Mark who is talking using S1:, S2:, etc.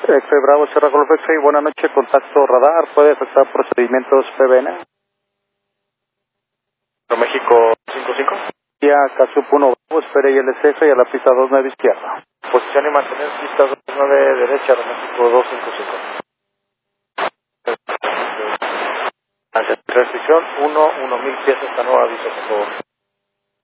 S1: X-Ray Bravo, Sierra Golf X-Ray, buenas noches, contacto radar, puede efectuar procedimientos PBN.
S2: México 55.
S1: Y a Casup 1 Bravo, espere ILCF y a la pista 29 izquierda.
S2: Posición y mantener pista 29 derecha, México 255. Ante restricción 1000 pies hasta nuevo aviso, por favor.